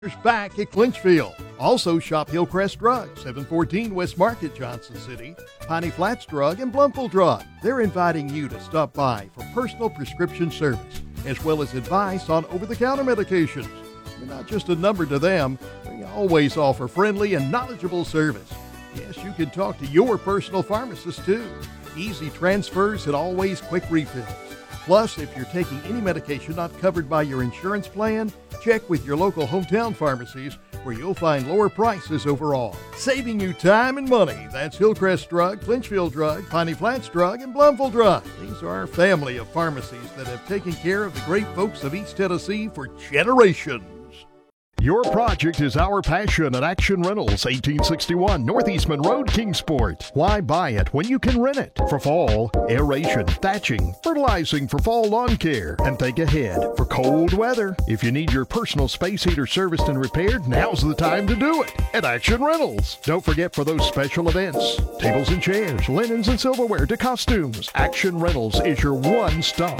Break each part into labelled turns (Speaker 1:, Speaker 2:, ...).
Speaker 1: Back at Clinchfield. Also shop Hillcrest Drug, 714 West Market, Johnson City, Piney Flats Drug, and Blumfull Drug. They're inviting you to stop by for personal prescription service, as well as advice on over-the-counter medications. You're not just a number to them. They always offer friendly and knowledgeable service. Yes, you can talk to your personal pharmacist, too. Easy transfers and always quick refills. Plus, if you're taking any medication not covered by your insurance plan, check with your local hometown pharmacies where you'll find lower prices overall. Saving you time and money. That's Hillcrest Drug, Clinchfield Drug, Piney Flats Drug, and Blumfull Drug. These are our family of pharmacies that have taken care of the great folks of East Tennessee for generations.
Speaker 2: Your project is our passion at Action Rentals, 1861 Northeastman Road, Kingsport. Why buy it when you can rent it? For fall, aeration, thatching, fertilizing for fall lawn care, and think ahead for cold weather. If you need your personal space heater serviced and repaired, now's the time to do it at Action Rentals. Don't forget for those special events, tables and chairs, linens and silverware to costumes. Action Rentals is your one stop.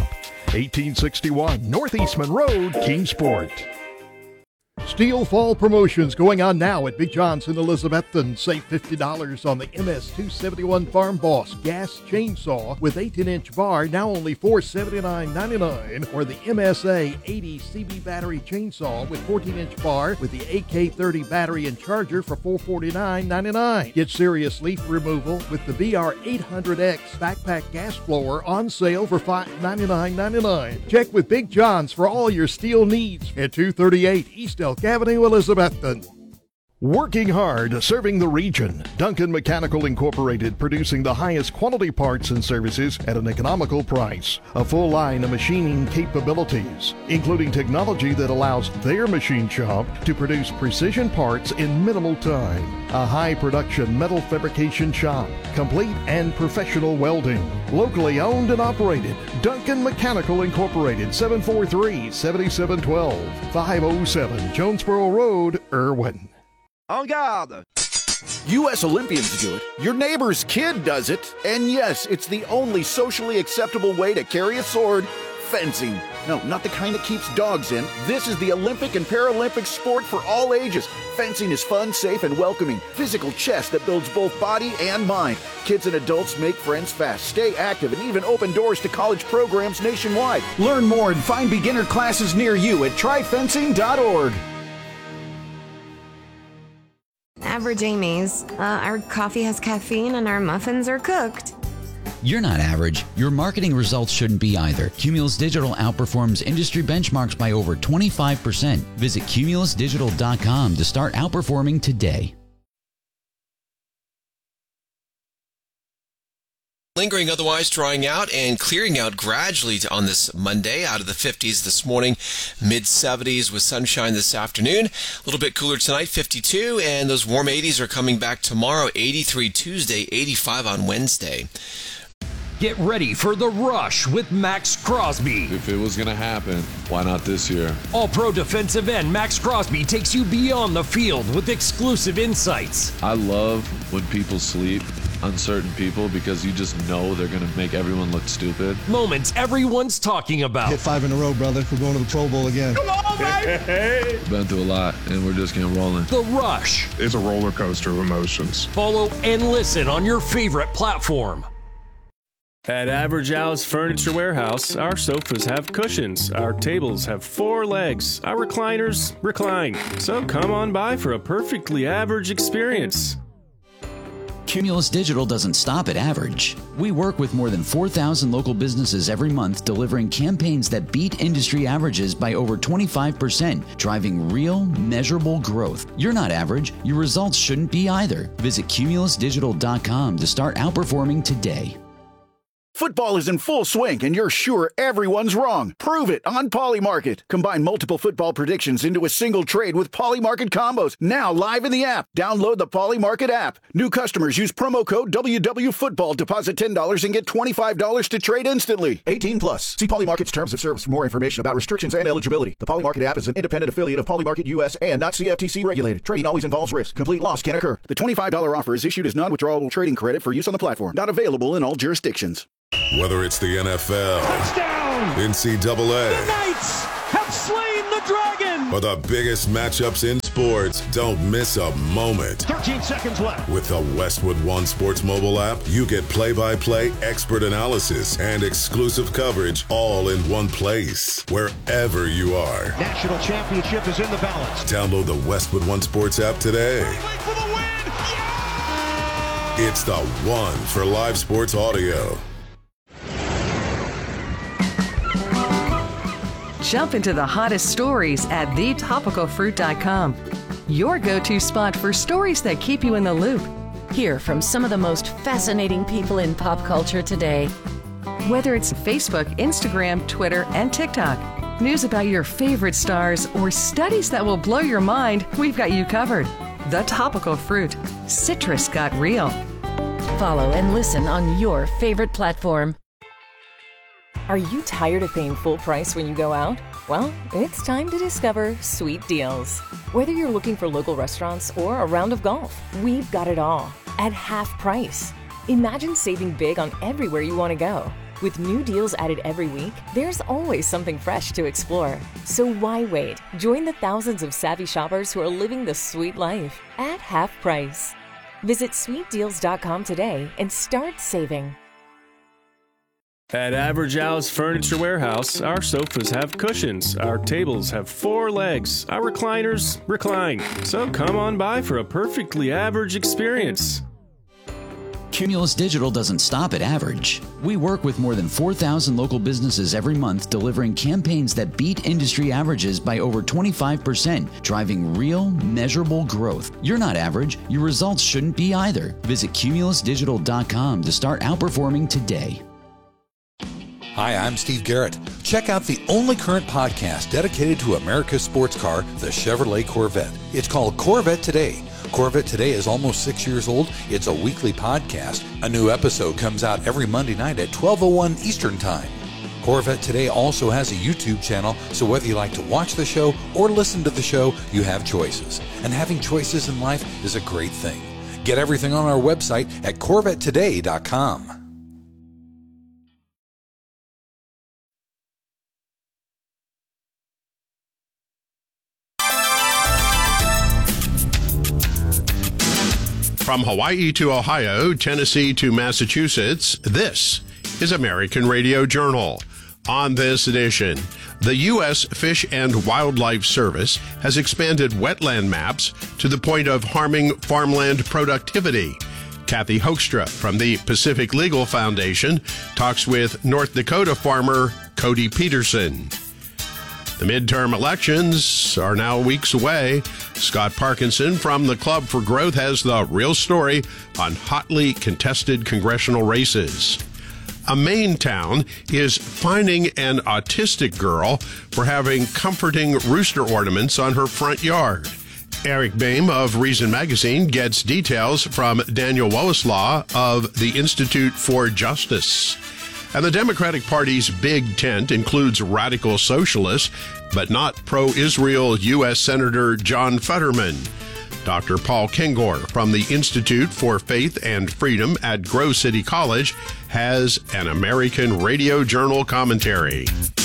Speaker 2: 1861 Northeastman Road, Kingsport.
Speaker 1: Steel Fall promotions going on now at Big John's in Elizabethton. Save $50 on the MS-271 Farm Boss gas chainsaw with 18-inch bar, now only $479.99, or the MSA 80 CB battery chainsaw with 14-inch bar with the AK30 battery and charger for $449.99. Get serious leaf removal with the BR800X backpack gas blower on sale for $599.99. Check with Big John's for all your steel needs at 238 East Elk Avenue, Elizabethton.
Speaker 2: Working hard, serving the region. Duncan Mechanical Incorporated, producing the highest quality parts and services at an economical price. A full line of machining capabilities, including technology that allows their machine shop to produce precision parts in minimal time. A high production metal fabrication shop, complete and professional welding. Locally owned and operated. Duncan Mechanical Incorporated, 743-7712, 507 Jonesboro Road, Irwin.
Speaker 3: En garde! U.S. Olympians do it, your neighbor's kid does it, and yes, it's the only socially acceptable way to carry a sword, fencing. No, not the kind that keeps dogs in. This is the Olympic and Paralympic sport for all ages. Fencing is fun, safe, and welcoming. Physical chess that builds both body and mind. Kids and adults make friends fast, stay active, and even open doors to college programs nationwide. Learn more and find beginner classes near you at tryfencing.org.
Speaker 4: Average Amy's. Our coffee has caffeine and our muffins are cooked.
Speaker 5: You're not average. Your marketing results shouldn't be either. Cumulus Digital outperforms industry benchmarks by over 25%. Visit cumulusdigital.com to start outperforming today.
Speaker 6: Lingering, otherwise drying out and clearing out gradually on this Monday. Out of the 50s this morning, mid-70s with sunshine this afternoon. A little bit cooler tonight, 52, and those warm 80s are coming back tomorrow, 83 Tuesday, 85 on Wednesday.
Speaker 7: Get ready for The Rush with Max Crosby.
Speaker 8: If it was going to happen, why not this year?
Speaker 7: All-Pro defensive end Max Crosby takes you beyond the field with exclusive insights.
Speaker 8: I love when people sleep on certain people because you just know they're going to make everyone look stupid.
Speaker 7: Moments everyone's talking about.
Speaker 9: Hit 5 in a row, brother. We're going to the Pro Bowl again.
Speaker 7: Come on, baby!
Speaker 8: Been through a lot, and we're just getting rolling.
Speaker 7: The Rush.
Speaker 10: It's a roller coaster of emotions.
Speaker 7: Follow and listen on your favorite platform.
Speaker 11: At Average Al's Furniture Warehouse, our sofas have cushions, our tables have 4 legs, our recliners recline. So come on by for a perfectly average experience.
Speaker 5: Cumulus Digital doesn't stop at average. We work with more than 4,000 local businesses every month, delivering campaigns that beat industry averages by over 25%, driving real, measurable growth. You're not average. Your results shouldn't be either. Visit cumulusdigital.com to start outperforming today.
Speaker 3: Football is in full swing, and you're sure everyone's wrong. Prove it on Polymarket. Combine multiple football predictions into a single trade with Polymarket combos. Now live in the app. Download the Polymarket app. New customers use promo code WWFootball. Deposit $10 and get $25 to trade instantly. 18 plus. See Polymarket's terms of service for more information about restrictions and eligibility. The Polymarket app is an independent affiliate of Polymarket US and not CFTC regulated. Trading always involves risk. Complete loss can occur. The $25 offer is issued as non-withdrawable trading credit for use on the platform. Not available in all jurisdictions.
Speaker 12: Whether it's the NFL,
Speaker 13: touchdown,
Speaker 12: NCAA,
Speaker 13: the Knights have slain the dragon,
Speaker 12: For the biggest matchups in sports, don't miss a moment.
Speaker 13: 13 seconds left.
Speaker 12: With the Westwood One Sports mobile app, you get play-by-play expert analysis and exclusive coverage all in one place, wherever you are.
Speaker 13: National championship is in the balance.
Speaker 12: Download the Westwood One Sports app today.
Speaker 13: For the win! Yeah!
Speaker 12: It's the one for live sports audio.
Speaker 14: Jump into the hottest stories at thetopicalfruit.com. Your go-to spot for stories that keep you in the loop.
Speaker 15: Hear from some of the most fascinating people in pop culture today.
Speaker 14: Whether it's Facebook, Instagram, Twitter, and TikTok, news about your favorite stars, or studies that will blow your mind, we've got you covered. The Topical Fruit. Citrus got real.
Speaker 15: Follow and listen on your favorite platform.
Speaker 16: Are you tired of paying full price when you go out? Well, it's time to discover Sweet Deals. Whether you're looking for local restaurants or a round of golf, we've got it all at half price. Imagine saving big on everywhere you want to go. With new deals added every week, there's always something fresh to explore. So why wait? Join the thousands of savvy shoppers who are living the sweet life at half price. Visit sweetdeals.com today and start saving.
Speaker 11: At Average Al's Furniture Warehouse, our sofas have cushions, our tables have 4 legs, our recliners recline. So come on by for a perfectly average experience.
Speaker 5: Cumulus Digital doesn't stop at average. We work with more than 4,000 local businesses every month, delivering campaigns that beat industry averages by over 25%, driving real, measurable growth. You're not average. Your results shouldn't be either. Visit cumulusdigital.com to start outperforming today.
Speaker 17: Hi, I'm Steve Garrett. Check out the only current podcast dedicated to America's sports car, the Chevrolet Corvette. It's called Corvette Today. Corvette Today is almost 6 years old. It's a weekly podcast. A new episode comes out every Monday night at 12:01 Eastern Time. Corvette Today also has a YouTube channel, so whether you like to watch the show or listen to the show, you have choices. And having choices in life is a great thing. Get everything on our website at CorvetteToday.com.
Speaker 18: From Hawaii to Ohio, Tennessee to Massachusetts, this is American Radio Journal. On this edition, the U.S. Fish and Wildlife Service has expanded wetland maps to the point of harming farmland productivity. Kathy Hoekstra from the Pacific Legal Foundation talks with North Dakota farmer Cody Peterson. The midterm elections are now weeks away. Scott Parkinson from the Club for Growth has the real story on hotly contested congressional races. A Maine town is fining an autistic girl for having comforting rooster ornaments on her front yard. Eric Boehm of Reason Magazine gets details from Daniel Wollaslaw of the Institute for Justice. And the Democratic Party's big tent includes radical socialists, but not pro-Israel U.S. Senator John Fetterman. Dr. Paul Kengor from the Institute for Faith and Freedom at Grove City College has an American Radio Journal commentary.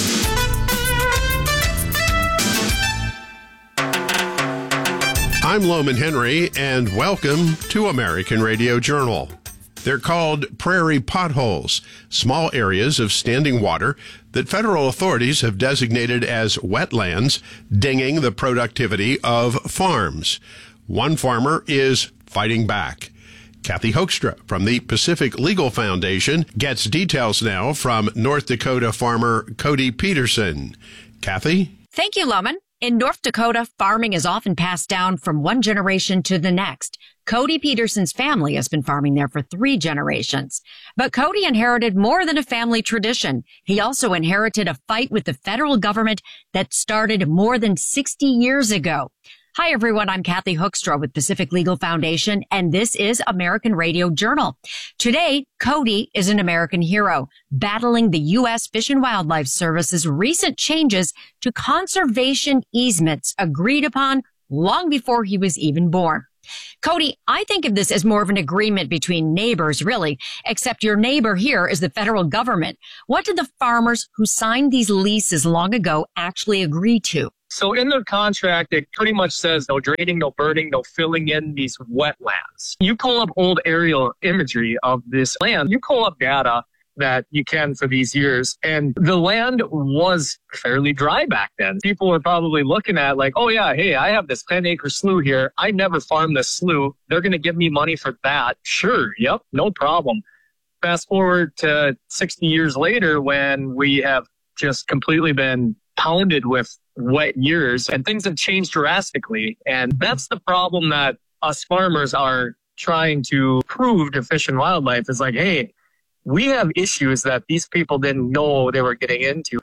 Speaker 18: I'm Loman Henry, and welcome to American Radio Journal. They're called prairie potholes, small areas of standing water that federal authorities have designated as wetlands, dinging the productivity of farms. One farmer is fighting back. Kathy Hoekstra from the Pacific Legal Foundation gets details now from North Dakota farmer Cody Peterson. Kathy?
Speaker 19: Thank you, Loman. In North Dakota, farming is often passed down from one generation to the next. Cody Peterson's family has been farming there for 3 generations. But Cody inherited more than a family tradition. He also inherited a fight with the federal government that started more than 60 years ago. Hi, everyone. I'm Kathy Hoekstra with Pacific Legal Foundation, and this is American Radio Journal. Today, Cody is an American hero, battling the U.S. Fish and Wildlife Service's recent changes to conservation easements agreed upon long before he was even born. Cody, I think of this as more of an agreement between neighbors, really, except your neighbor here is the federal government. What did the farmers who signed these leases long ago actually agree to?
Speaker 20: So in the contract, it pretty much says no draining, no burning, no filling in these wetlands. You pull up old aerial imagery of this land. You pull up data that you can for these years. And the land was fairly dry back then. People were probably looking at like, oh yeah, hey, I have this 10-acre slough here. I never farmed this slough. They're going to give me money for that. Sure. Yep. No problem. Fast forward to 60 years later when we have just completely been pounded with wet years and things have changed drastically. And that's the problem that us farmers are trying to prove to Fish and Wildlife is like, hey, we have issues that these people didn't know they were getting into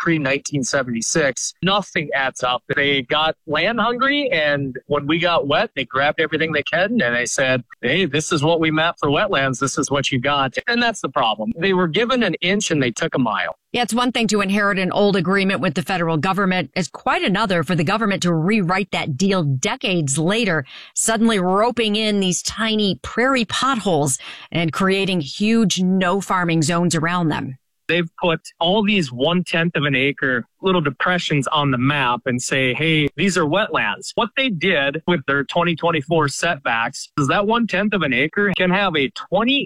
Speaker 20: pre-1976. Nothing adds up. They got land hungry, and when we got wet, they grabbed everything they can, and they said, hey, this is what we mapped for wetlands. This is what you got. And that's the problem. They were given an inch, and they took a mile.
Speaker 19: Yeah, it's one thing to inherit an old agreement with the federal government. It's quite another for the government to rewrite that deal decades later, suddenly roping in these tiny prairie potholes and creating huge no farming zones around them.
Speaker 20: They've put all these 1/10 of an acre little depressions on the map and say, hey, these are wetlands. What they did with their 2024 setbacks is that 1/10 of an acre can have a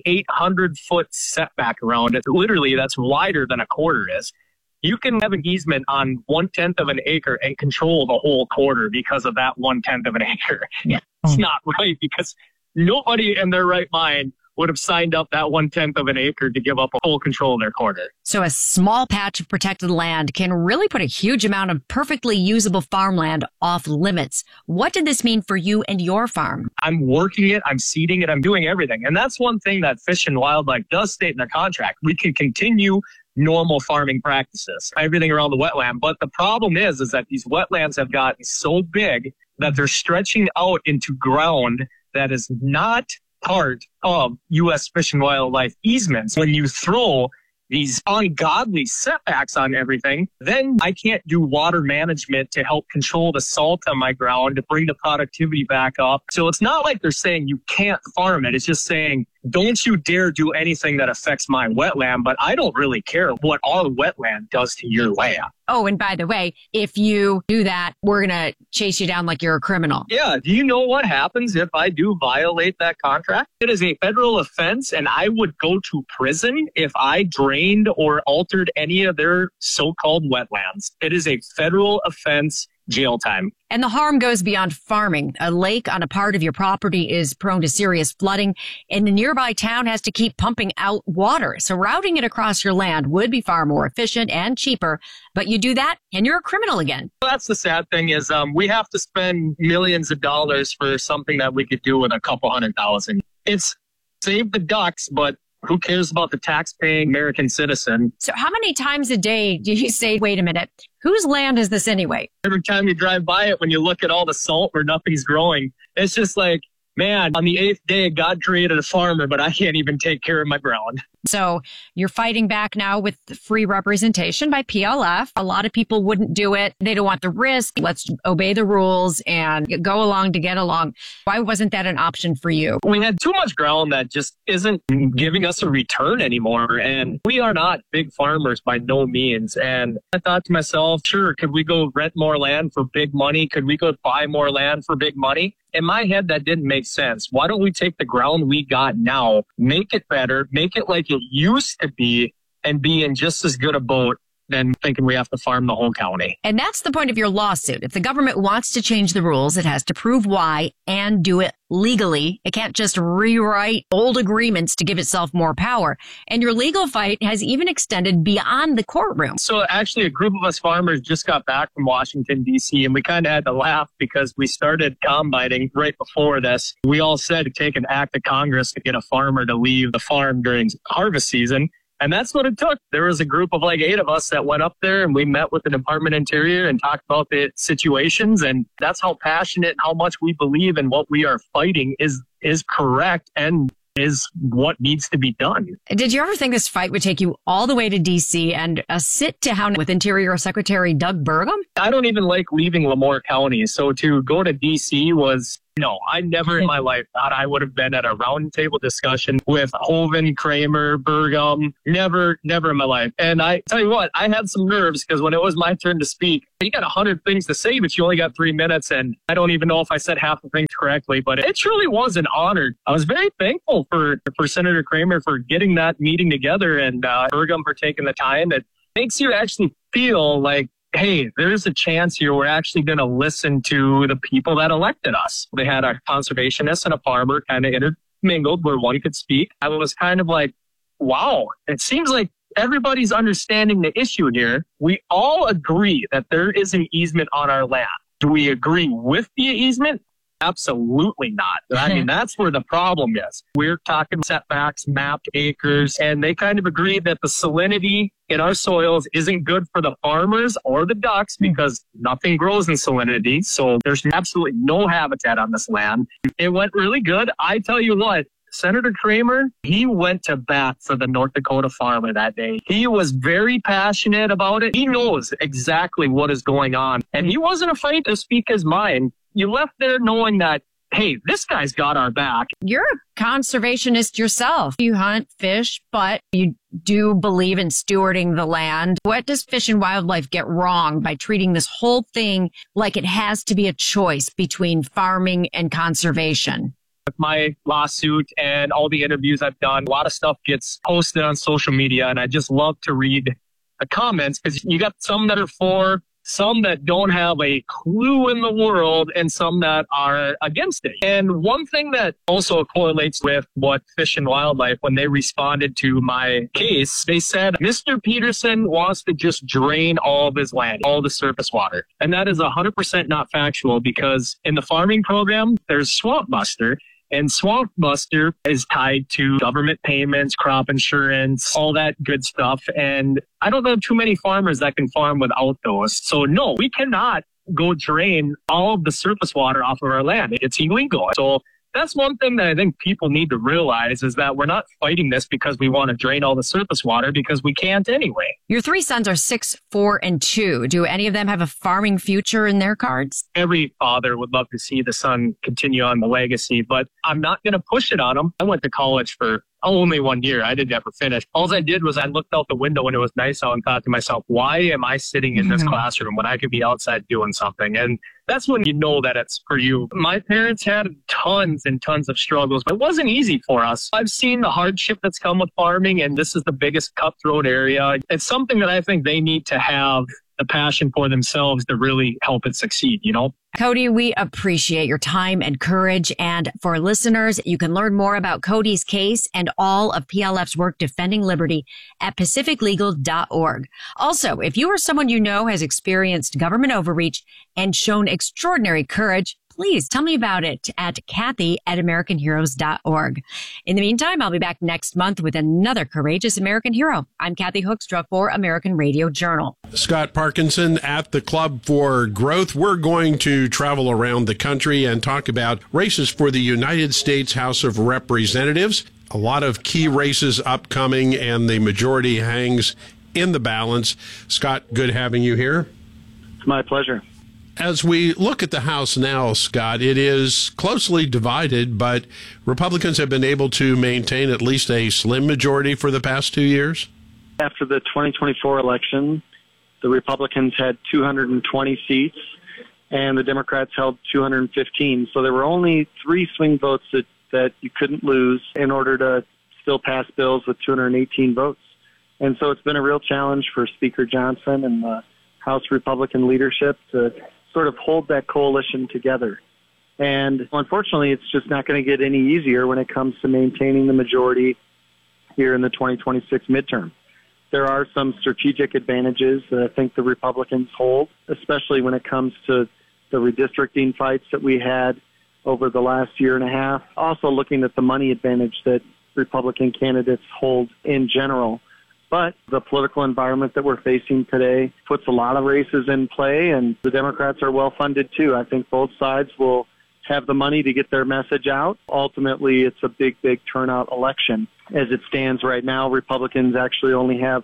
Speaker 20: 2,800-foot setback around it. Literally, that's wider than a quarter is. You can have an easement on 1/10 of an acre and control the whole quarter because of that 1/10 of an acre. It's not right because nobody in their right mind would have signed up that 1/10 of an acre to give up full control of their quarter.
Speaker 19: So a small patch of protected land can really put a huge amount of perfectly usable farmland off limits. What did this mean for you and your farm?
Speaker 20: I'm working it, I'm seeding it, I'm doing everything. And that's one thing that Fish and Wildlife does state in their contract. We can continue normal farming practices, everything around the wetland. But the problem is that these wetlands have gotten so big that they're stretching out into ground that is not part of U.S. Fish and Wildlife easements. When you throw these ungodly setbacks on everything, then I can't do water management to help control the salt on my ground to bring the productivity back up. So it's not like they're saying you can't farm it. It's just saying, don't you dare do anything that affects my wetland, but I don't really care what our wetland does to your land.
Speaker 19: Oh, and by the way, if you do that, we're going to chase you down like you're a criminal.
Speaker 20: Yeah. Do you know what happens if I do violate that contract? It is a federal offense, and I would go to prison if I drained or altered any of their so-called wetlands. It is a federal offense. Jail time.
Speaker 19: And the harm goes beyond farming. A lake on a part of your property is prone to serious flooding, and the nearby town has to keep pumping out water. So routing it across your land would be far more efficient and cheaper, but you do that and you're a criminal again.
Speaker 20: That's the sad thing is we have to spend millions of dollars for something that we could do with a couple $100,000. It's save the ducks, but who cares about the tax-paying American citizen?
Speaker 19: So how many times a day do you say, wait a minute, whose land is this anyway?
Speaker 20: Every time you drive by it, when you look at all the salt where nothing's growing, it's just like, man, on the 8th day, God created a farmer, but I can't even take care of my ground.
Speaker 19: So you're fighting back now with free representation by PLF. A lot of people wouldn't do it. They don't want the risk. Let's obey the rules and go along to get along. Why wasn't that an option for you?
Speaker 20: We had too much ground that just isn't giving us a return anymore. And we are not big farmers by no means. And I thought to myself, sure, could we go rent more land for big money? Could we go buy more land for big money? In my head, that didn't make sense. Why don't we take the ground we got now, make it better, make it like it used to be, and be in just as good a boat than thinking we have to farm the whole county.
Speaker 19: And that's the point of your lawsuit. If the government wants to change the rules, it has to prove why and do it legally. It can't just rewrite old agreements to give itself more power. And your legal fight has even extended beyond the courtroom.
Speaker 20: So actually, a group of us farmers just got back from Washington, D.C., and we kind of had to laugh because we started combining right before this. We all said to take an act of Congress to get a farmer to leave the farm during harvest season. And that's what it took. There was a group of like 8 of us that went up there and we met with the Department of Interior and talked about the situations. And that's how passionate, how much we believe in what we are fighting is correct and is what needs to be done.
Speaker 19: Did you ever think this fight would take you all the way to D.C. and a sit down with Interior Secretary Doug Burgum?
Speaker 20: I don't even like leaving Lemoore County. So to go to D.C. was No, I never in my life thought I would have been at a roundtable discussion with Hoeven, Kramer, Burgum. Never in my life. And I tell you what, I had some nerves because when it was my turn to speak, you got 100 things to say, but you only got 3 minutes. And I don't even know if I said half the things correctly, but it truly was an honor. I was very thankful for Senator Kramer for getting that meeting together and Burgum for taking the time. It makes you actually feel like, hey, there's a chance here we're actually going to listen to the people that elected us. They had a conservationist and a farmer kind of intermingled where one could speak. I was kind of like, wow, it seems like everybody's understanding the issue here. We all agree that there is an easement on our land. Do we agree with the easement? Absolutely not. I mean, that's where the problem is. We're talking setbacks, mapped acres, and they kind of agree that the salinity in our soils isn't good for the farmers or the ducks because nothing grows in salinity. So there's absolutely no habitat on this land. It went really good. I tell you what, Senator Kramer, he went to bat for the North Dakota farmer that day. He was very passionate about it. He knows exactly what is going on. And he wasn't afraid to speak his mind. You left there knowing that, hey, this guy's got our back.
Speaker 19: You're a conservationist yourself. You hunt, fish, but you do believe in stewarding the land. What does Fish and Wildlife get wrong by treating this whole thing like it has to be a choice between farming and conservation?
Speaker 20: With my lawsuit and all the interviews I've done, a lot of stuff gets posted on social media, and I just love to read the comments because you got some that are for, some that don't have a clue in the world, and some that are against it. And one thing that also correlates with what Fish and Wildlife, when they responded to my case, they said, Mr. Peterson wants to just drain all of his land, all the surface water. And that is 100% not factual because in the farming program, there's Swamp Buster. And Swamp Buster is tied to government payments, crop insurance, all that good stuff. And I don't know too many farmers that can farm without those. So no, we cannot go drain all of the surface water off of our land. It's illegal. So that's one thing that I think people need to realize is that we're not fighting this because we want to drain all the surface water because we can't anyway.
Speaker 19: Your 3 sons are 6, 4, and 2. Do any of them have a farming future in their cards?
Speaker 20: Every father would love to see the son continue on the legacy, but I'm not going to push it on them. I went to college for only 1 year. I didn't ever finish. All I did was I looked out the window when it was nice out and thought to myself, why am I sitting in this classroom when I could be outside doing something? And that's when you know that it's for you. My parents had tons and tons of struggles, but it wasn't easy for us. I've seen the hardship that's come with farming, and this is the biggest cutthroat area. It's something that I think they need to have the passion for themselves to really help it succeed, you know?
Speaker 19: Cody, we appreciate your time and courage. And for listeners, you can learn more about Cody's case and all of PLF's work defending liberty at pacificlegal.org. Also, if you or someone you know has experienced government overreach and shown extraordinary courage, please tell me about it at Kathy@AmericanHeroes.org. In the meantime, I'll be back next month with another courageous American hero. I'm Kathy Hoekstra for American Radio Journal.
Speaker 18: Scott Parkinson at the Club for Growth. We're going to travel around the country and talk about races for the United States House of Representatives. A lot of key races upcoming, and the majority hangs in the balance. Scott, good having you here.
Speaker 21: It's my pleasure.
Speaker 18: As we look at the House now, Scott, it is closely divided, but Republicans have been able to maintain at least a slim majority for the past 2 years.
Speaker 21: After the 2024 election, the Republicans had 220 seats, and the Democrats held 215. So there were only 3 swing votes that you couldn't lose in order to still pass bills with 218 votes. And so it's been a real challenge for Speaker Johnson and the House Republican leadership to sort of hold that coalition together. And unfortunately, it's just not going to get any easier when it comes to maintaining the majority here in the 2026 midterm. There are some strategic advantages that I think the Republicans hold, especially when it comes to the redistricting fights that we had over the last year and a half. Also looking at the money advantage that Republican candidates hold in general. But the political environment that we're facing today puts a lot of races in play, and the Democrats are well-funded too. I think both sides will have the money to get their message out. Ultimately, it's a big, big turnout election. As it stands right now, Republicans actually only have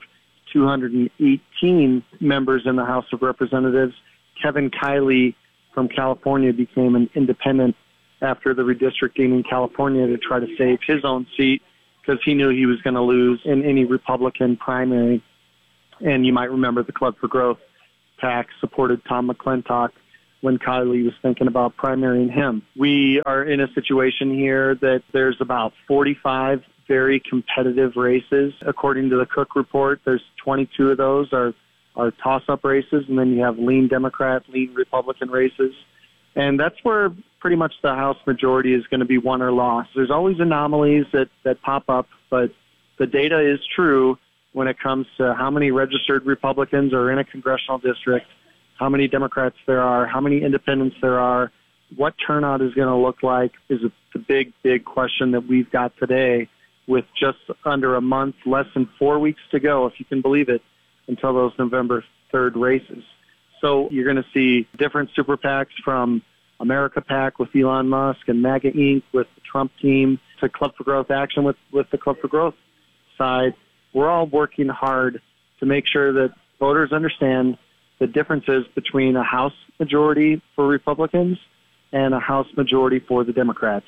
Speaker 21: 218 members in the House of Representatives. Kevin Kiley from California became an independent after the redistricting in California to try to save his own seat because he knew he was going to lose in any Republican primary. And you might remember the Club for Growth PAC supported Tom McClintock when Kiley was thinking about primarying him. We are in a situation here that there's about 45 very competitive races. According to the Cook report, there's 22 of those are toss-up races, and then you have lean Democrat, lean Republican races. And that's where pretty much the House majority is going to be won or lost. There's always anomalies that pop up, but the data is true when it comes to how many registered Republicans are in a congressional district, how many Democrats there are, how many independents there are, what turnout is going to look like is the big, big question that we've got today with just under a month, less than 4 weeks to go, if you can believe it, until those November 3rd races. So you're going to see different super PACs from America PAC with Elon Musk and MAGA Inc. with the Trump team to Club for Growth Action with the Club for Growth side. We're all working hard to make sure that voters understand the differences between a House majority for Republicans and a House majority for the Democrats.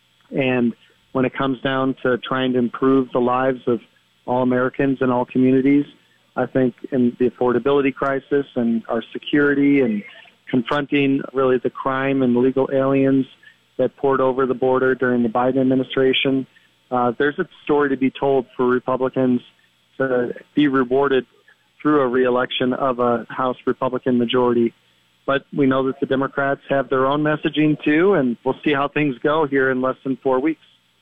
Speaker 21: And when it comes down to trying to improve the lives of all Americans and all communities, I think in the affordability crisis and our security and confronting really the crime and illegal aliens that poured over the border during the Biden administration, there's a story to be told for Republicans to be rewarded through a reelection of a House Republican majority. But we know that the Democrats have their own messaging too, and we'll see how things go here in less than 4 weeks.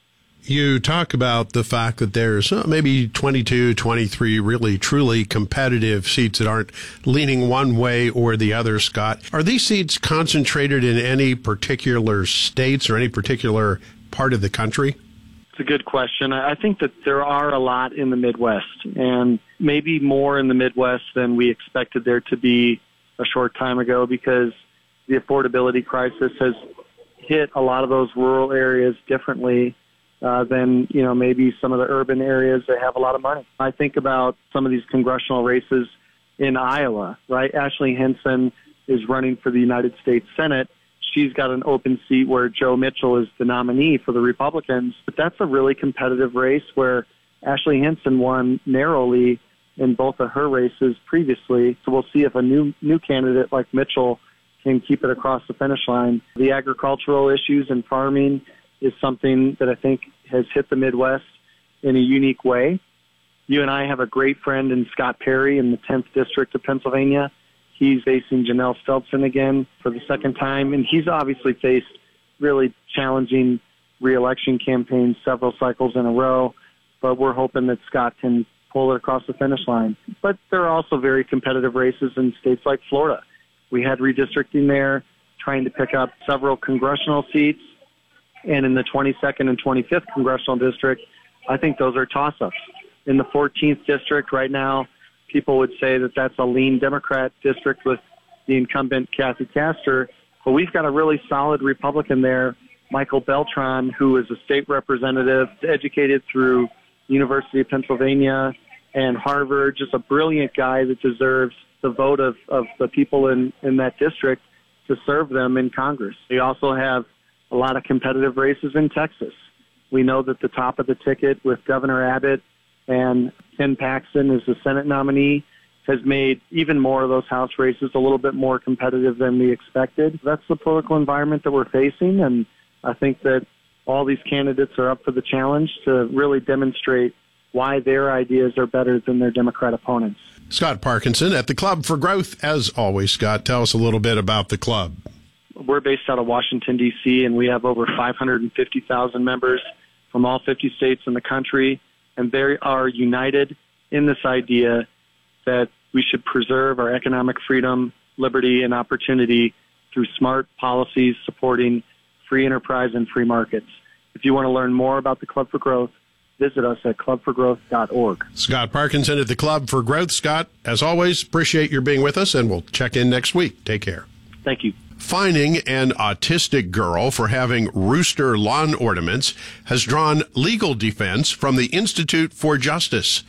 Speaker 18: You talk about the fact that there's maybe 22, 23 really truly competitive seats that aren't leaning one way or the other, Scott. Are these seats concentrated in any particular states or any particular part of the country?
Speaker 21: It's a good question. I think that there are a lot in the Midwest, and maybe more in the Midwest than we expected there to be a short time ago, because the affordability crisis has hit a lot of those rural areas differently than, maybe some of the urban areas that have a lot of money. I think about some of these congressional races in Iowa, right? Ashley Hinson is running for the United States Senate. She's got an open seat where Joe Mitchell is the nominee for the Republicans. But that's a really competitive race where Ashley Hinson won narrowly in both of her races previously. So we'll see if a new candidate like Mitchell can keep it across the finish line. The agricultural issues and farming is something that I think has hit the Midwest in a unique way. You and I have a great friend in Scott Perry in the 10th District of Pennsylvania. He's facing Janelle Stelzner again for the second time, and he's obviously faced really challenging reelection campaigns several cycles in a row, but we're hoping that Scott can pull it across the finish line. But there are also very competitive races in states like Florida. We had redistricting there, trying to pick up several congressional seats, and in the 22nd and 25th congressional district, I think those are toss-ups. In the 14th district right now, people would say that that's a lean Democrat district with the incumbent Kathy Castor, but we've got a really solid Republican there, Michael Beltran, who is a state representative, educated through University of Pennsylvania and Harvard, just a brilliant guy that deserves the vote of the people in that district to serve them in Congress. We also have a lot of competitive races in Texas. We know that the top of the ticket with Governor Abbott and Ken Paxton as the Senate nominee has made even more of those House races a little bit more competitive than we expected. That's the political environment that we're facing, and I think that all these candidates are up for the challenge to really demonstrate why their ideas are better than their Democrat opponents.
Speaker 18: Scott Parkinson at the Club for Growth. As always, Scott, tell us a little bit about the club.
Speaker 21: We're based out of Washington, D.C., and we have over 550,000 members from all 50 states in the country, and they are united in this idea that we should preserve our economic freedom, liberty, and opportunity through smart policies supporting free enterprise and free markets. If you want to learn more about the Club for Growth, visit us at clubforgrowth.org.
Speaker 18: Scott Parkinson at the Club for Growth. Scott, as always, appreciate your being with us, and we'll check in next week. Take care.
Speaker 21: Thank you.
Speaker 18: Fining an autistic girl for having rooster lawn ornaments has drawn legal defense from the Institute for Justice.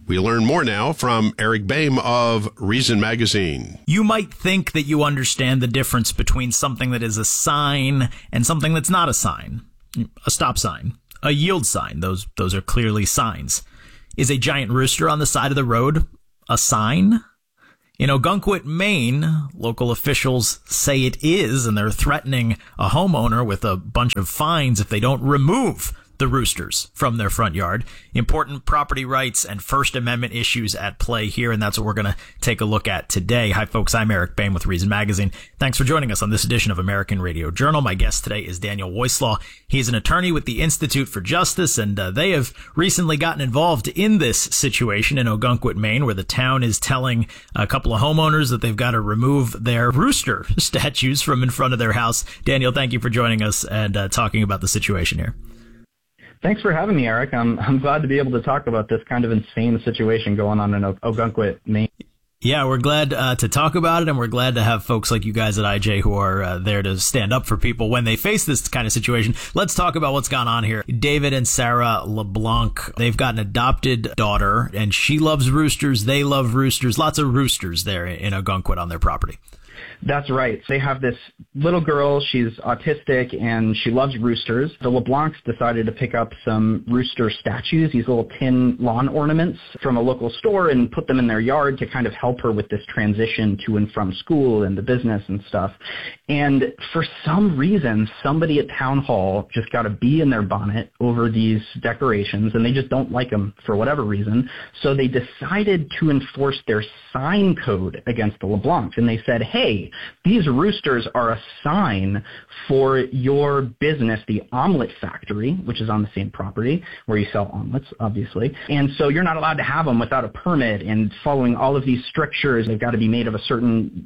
Speaker 18: We learn more now from Eric Boehm of Reason Magazine.
Speaker 1: You might think that you understand the difference between something that is a sign and something that's not a sign. A stop sign, a yield sign, those are clearly signs. Is a giant rooster on the side of the road a sign? In Ogunquit, Maine, local officials say it is, and they're threatening a homeowner with a bunch of fines if they don't remove the roosters from their front yard. Important property rights and First Amendment issues at play here, and that's what we're going to take a look at today. Hi, folks. I'm Eric Boehm with Reason Magazine. Thanks for joining us on this edition of American Radio Journal. My guest today is Daniel Woislaw. He's an attorney with the Institute for Justice, and they have recently gotten involved in this situation in Ogunquit, Maine, where the town is telling a couple of homeowners that they've got to remove their rooster statues from in front of their house. Daniel, thank you for joining us and talking about the situation here.
Speaker 22: Thanks for having me, Eric. I'm glad to be able to talk about this kind of insane situation going on in Ogunquit, Maine.
Speaker 1: Yeah, we're glad to talk about it, and we're glad to have folks like you guys at IJ who are there to stand up for people when they face this kind of situation. Let's talk about what's gone on here. David and Sarah LeBlanc, they've got an adopted daughter, and she loves roosters. They love roosters. Lots of roosters there in Ogunquit on their property.
Speaker 22: That's right. They have this little girl. She's autistic, and she loves roosters. The LeBlancs decided to pick up some rooster statues, these little tin lawn ornaments from a local store, and put them in their yard to kind of help her with this transition to and from school and the business and stuff. And for some reason, somebody at Town Hall just got a bee in their bonnet over these decorations, and they just don't like them for whatever reason. So they decided to enforce their sign code against the LeBlancs, and they said, hey, these roosters are a sign for your business, the Omelet Factory, which is on the same property where you sell omelets, obviously. And so you're not allowed to have them without a permit, and following all of these strictures, they've got to be made of a certain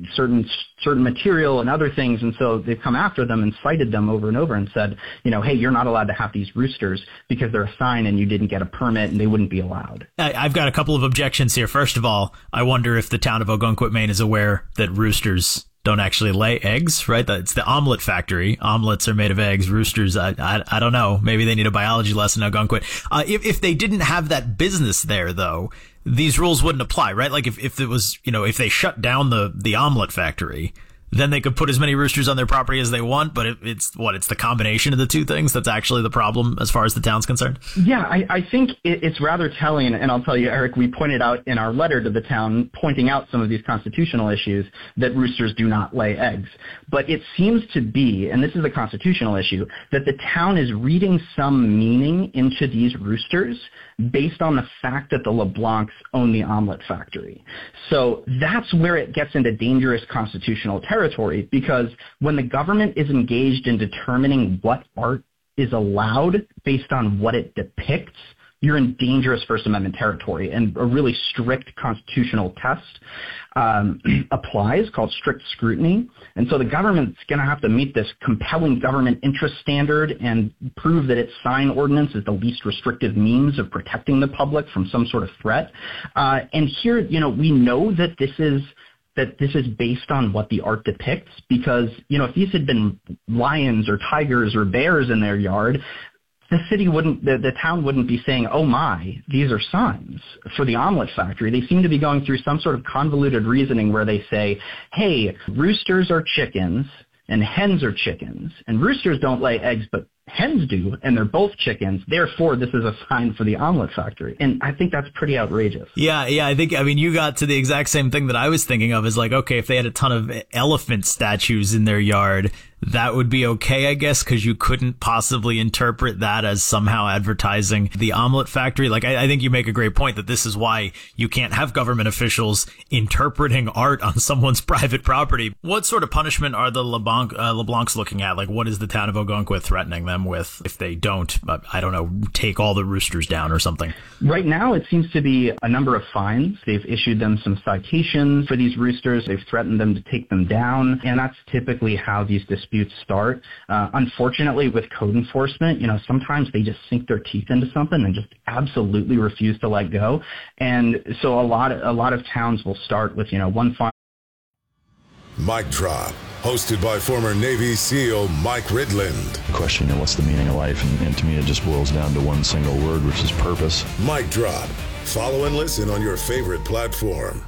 Speaker 22: material and other things. And so they've come after them and cited them over and over and said, hey, you're not allowed to have these roosters because they're a sign and you didn't get a permit and they wouldn't be allowed.
Speaker 1: I've got a couple of objections here. First of all, I wonder if the town of Ogunquit, Maine is aware that roosters don't actually lay eggs, right? It's the Omelet Factory. Omelets are made of eggs. Roosters, I don't know. Maybe they need a biology lesson in Ogunquit. If they didn't have that business there, though, these rules wouldn't apply, right? Like if it was, if they shut down the Omelet Factory, then they could put as many roosters on their property as they want, but it's the combination of the two things that's actually the problem as far as the town's concerned?
Speaker 22: Yeah, I think it's rather telling, and I'll tell you, Eric, we pointed out in our letter to the town, pointing out some of these constitutional issues, that roosters do not lay eggs. But it seems to be, and this is a constitutional issue, that the town is reading some meaning into these roosters based on the fact that the LeBlancs own the Omelet Factory. So that's where it gets into dangerous constitutional territory, because when the government is engaged in determining what art is allowed based on what it depicts, you're in dangerous First Amendment territory, and a really strict constitutional test applies called strict scrutiny. And so the government's going to have to meet this compelling government interest standard and prove that its sign ordinance is the least restrictive means of protecting the public from some sort of threat. And here, we know that this is based on what the art depicts, because, if these had been lions or tigers or bears in their yard, the town wouldn't be saying, oh my, these are signs for the Omelet Factory. They seem to be going through some sort of convoluted reasoning where they say, hey, roosters are chickens and hens are chickens, and roosters don't lay eggs, but hens do, and they're both chickens. Therefore, this is a sign for the Omelet Factory. And I think that's pretty outrageous.
Speaker 1: Yeah, you got to the exact same thing that I was thinking of, is like, okay, if they had a ton of elephant statues in their yard, that would be okay, I guess, because you couldn't possibly interpret that as somehow advertising the Omelet Factory. Like, I think you make a great point that this is why you can't have government officials interpreting art on someone's private property. What sort of punishment are the LeBlancs looking at? Like, what is the town of Ogunquit threatening them with if they don't, I don't know, take all the roosters down or something?
Speaker 22: Right now, it seems to be a number of fines. They've issued them some citations for these roosters. They've threatened them to take them down, and that's typically how these disputes start. Unfortunately, with code enforcement, sometimes they just sink their teeth into something and just absolutely refuse to let go. And so a lot of towns will start with, one fine.
Speaker 12: Mic Drop, hosted by former Navy SEAL Mike Ridland.
Speaker 23: Question, what's the meaning of life? And to me, it just boils down to one single word, which is purpose.
Speaker 12: Mic Drop, Follow and listen on your favorite platform.